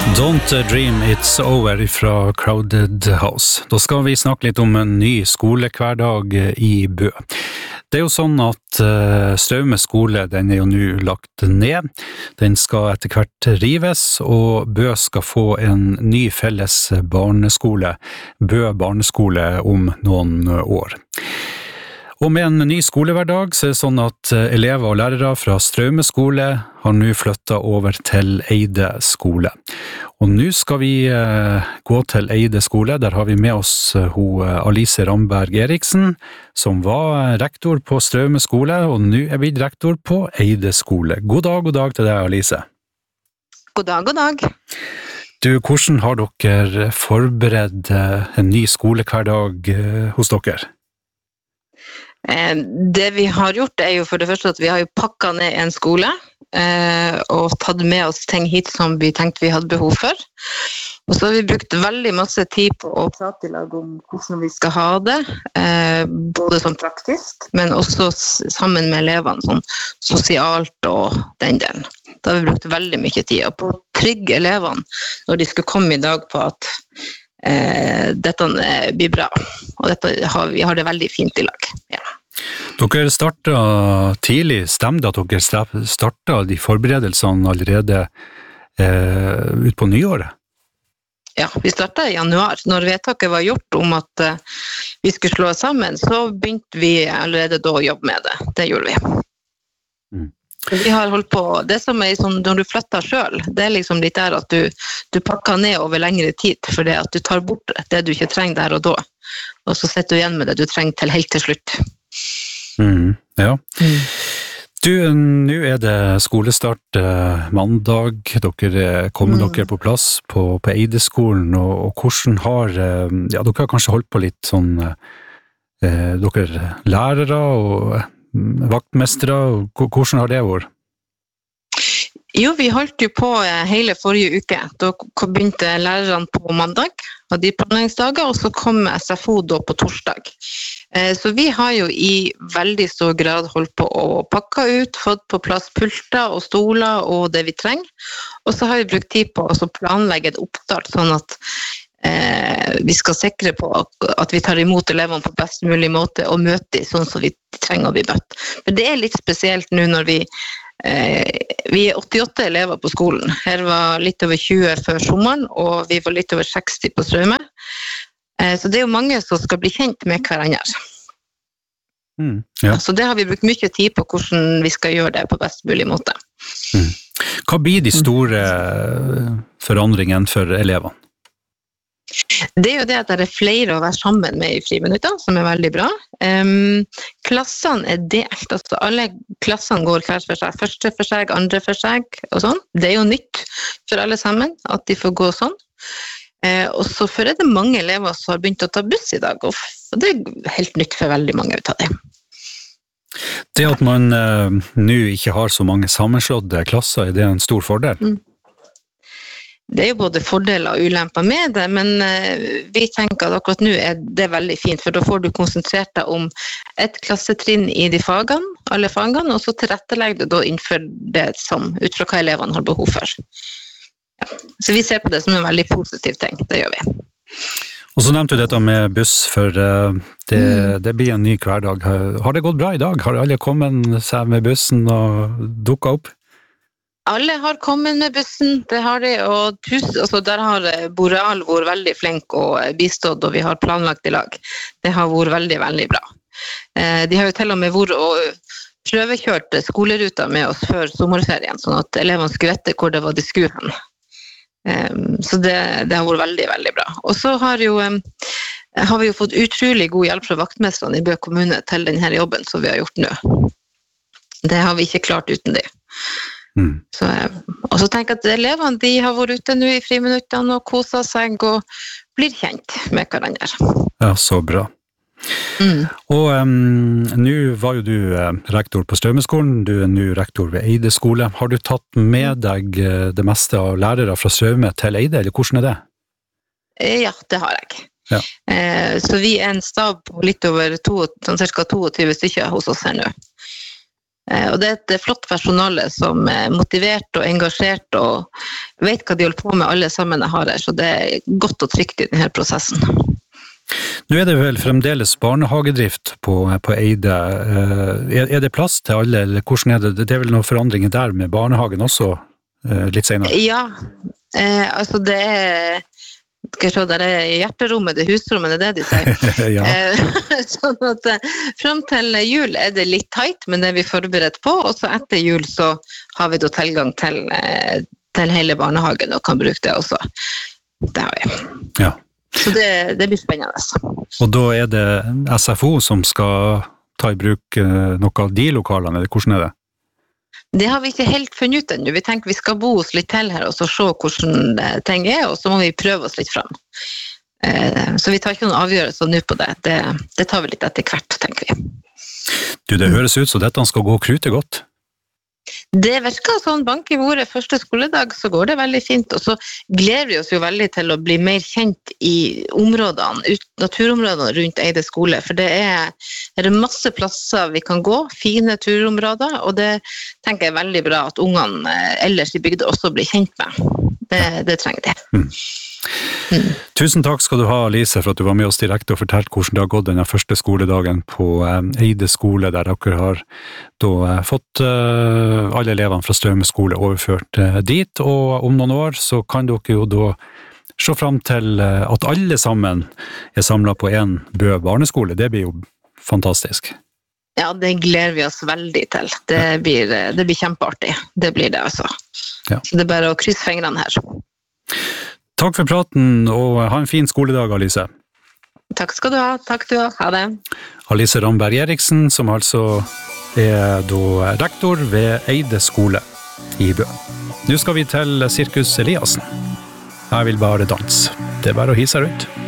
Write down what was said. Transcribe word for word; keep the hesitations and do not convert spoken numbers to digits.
Don't dream it's over fra Crowded House. Da skal vi snakke litt om en ny skolehverdag i Bø. Det er jo sånn at uh, Straume skole, den er jo nå lagt ned. Den skal etter hvert rives, og Bø skal få en ny felles barneskole, Bø barneskole, om noen år. Og med en ny skolehverdag så er det sånn at elever og lærere fra Straume skole har nå flyttet over til Eide skole. Og nå skal vi eh, gå til Eide skole. Der har vi med oss uh, ho, Alice Ramberg Eriksen, som var rektor på Straume skole, og nå er blitt rektor på Eide skole. God dag, god dag til deg, Alice. God dag, god dag. Du, hvordan har dere forberedt en ny skolehverdag uh, hos dere? Det vi har gjort er jo for det første at vi har jo pakket ned en skole eh, og tatt med oss ting hit som vi tenkte vi hadde behov for. Og så har vi brukt veldig masse tid på å prate i lag om hvordan vi skal ha det, eh, både sånn praktisk, men også sammen med elevene, sånn sosialt og den delen. Da har vi brukt veldig mye tid på å trygge elevene når de skulle komme i dag på at eh, dette blir bra. Og dette har, vi har det veldig fint i lag. Ja. Dere startet tidlig, stemte at dere startet de forberedelsene allerede eh, ut på nyåret? Ja, vi startet i januar. Når vedtaket var gjort om at uh, vi skulle slå oss sammen, så begynte vi allerede da å jobbe med det. Det gjorde vi. Mm. Vi har holdt på, det som er sånn, når du flytter selv, det er liksom litt der at du, du pakker ned over lengre tid, for det at du tar bort det du ikke trenger der og da, og så setter du igjen med det du trenger til helt til slutt. Mm, ja. Mm. Du, nå er det skolestart eh, mandag, dere kommer mm. dere på plass på, på Eideskolen, og, og hvordan har, eh, ja, dere har kanskje holdt på litt sånn, eh, dere lærere og vaktmestere, hvordan har det vært? Jo, vi holdt jo på hele forrige uke. Da begynte lærerne på mandag, og de planleggingsdager, og så kom S F O da på torsdag. Så vi har jo i veldig stor grad holdt på å pakke ut, fått på plass pulter og stoler og det vi trenger. Og så har vi brukt tid på å planlegge et oppstart, sånn at eh, vi skal sikre på at vi tar imot elevene på best mulig måte og møte dem sånn som vi trenger å bli møtt. Men det er litt spesielt nå når vi eh, vi er åttiåtte elever på skolen. Her var litt over tjue før sommeren, og vi var litt over seksti på Straume. Så det er jo mange som skal bli kjent med hverandre. Mm, ja. Så det har vi brukt mye tid på hvordan vi skal gjøre det på best mulig måte. Mm. Hva blir de store forandringene for elevene? Det er jo det at det er flere å være sammen med i friminutter, som er veldig bra. Um, klassene er delt, altså alle klassene går hver for seg, første for seg, andre for seg, og sånn. Det er jo nytt for alle sammen, at de får gå sånn. Eh, og så for er det mange elever som har begynt å ta buss i dag, og det er helt nytt for veldig mange ut av det. Det at man eh, nå ikke har så mange sammenslåtte klasser, er det en stor fordel? Mm. Det er jo både fordeler og ulemper med det, men eh, vi tenker at akkurat nå er det veldig fint, for da får du konsentrert deg om et klassetrinn i de fagene, alle fagene, og så tilrettelegger du da innenfor det som ut fra hva elevene har behov for. Ja. Så vi ser på det som en veldig positiv ting, det gjør vi. Og så nevnte du dette med buss, for det, det blir en ny hverdag. Har det gått bra i dag? Har alle kommet seg med bussen og dukket opp? Alle har kommet med bussen, det har de, og hus, altså der har Boreal vært veldig flink og bistått, og vi har planlagt i lag. Det har vært veldig, veldig bra. De har jo til og med vært og prøvekjørt skoleruta med oss før sommerferien, sånn at elevene skulle vite hvor det var de skulle hen. Um, så det, det har vært veldig, veldig bra. Og så har, jo, um, har vi jo fått utrolig god hjelp fra vaktmesterne i Bø kommune til denne jobben som vi har gjort nå. Det har vi ikke klart uten det. Mm. Så, og så tenker jeg at elevene de har vært ute nå i friminuttene og koset seg og blir kjent med hverandre. Ja, så bra. Mm. Og um, nå var jo du uh, rektor på Straumeskolen, du er nå rektor ved Eide skole. Har du tatt med deg uh, det meste av lærere fra Straume til Eide, eller hvordan er det? Ja, det har jeg. Ja. Eh, så vi er en stab på litt over to, sånn cirka tjueto stykker hos oss her nå. Og det er et flott personale som er motivert og engasjert og vet hva de holder på med alle sammen jeg har her, så det er godt og trygt i denne prosessen. Nå er det vel fremdeles barnehagedrift på, på Eide. Er, er det plass til alle, eller hvordan er det? Det er vel noen forandringer der med barnehagen også, litt senere? Ja, eh, altså det er skal jeg se, der er hjerterommet, det er husrommet, det er det de sier. Ja. Sånn at frem til jul er det litt tight, men det er vi forberedt på, og så etter jul så har vi da tilgang til, til hele barnehagen og kan bruke det også. Det har vi. Ja. Så det, det blir spennende. Og da er det S F O som skal ta i bruk noe av de lokalene, eller hvordan er det? Det har vi ikke helt funnet ut ennå. Vi tenker vi skal bo oss litt til her og så se hvordan ting er, og så må vi prøve oss litt frem. Så vi tar ikke noen avgjørelser nå på det. det. Det tar vi litt etter hvert, tenker vi. Du, det høres ut som dette skal gå krute godt. Det virker sånn, bank i våre første skoledag, så går det veldig fint, og så gleder vi oss jo veldig til å bli mer kjent i områdene, ut, naturområdene rundt Eide skole, for det er, er det masse plasser vi kan gå, fine turområder, og det tenker jeg er veldig bra at ungene ellers i bygda også blir kjent med. Det, det trenger de. Mm. Mm. Tusen takk skal du ha, Lise, for at du var med oss direkte og fortalte hvordan det har gått denne første skoledagen på Eide skole, der dere har da fått alle elevene fra Straume skole overført dit, og om noen år så kan dere jo da se frem til at alle sammen er samlet på en Bø barneskole. Det blir jo fantastisk. Ja, det gleder vi oss veldig til. Det blir, det blir kjempeartig. Det blir det altså. Ja. Så det er bare å krysse fingrene her. Takk for praten, og ha en fin skoledag, Alice. Takk skal du ha. Takk du ha. Ha det. Alice Ramberg Eriksen, som altså er da rektor ved Eide skole i Bø. Nå skal vi til Sirkus Eliassen. Jeg vil bare danse. Det er bare å hisse rundt.